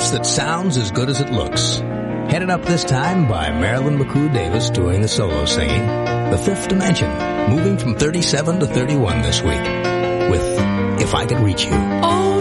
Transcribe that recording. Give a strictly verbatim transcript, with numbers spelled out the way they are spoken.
piece that sounds as good as it looks. Headed up this time by Marilyn McCoo Davis doing the solo singing. The Fifth Dimension, moving from thirty-seven to thirty-one this week with If I Could Reach You. Oh.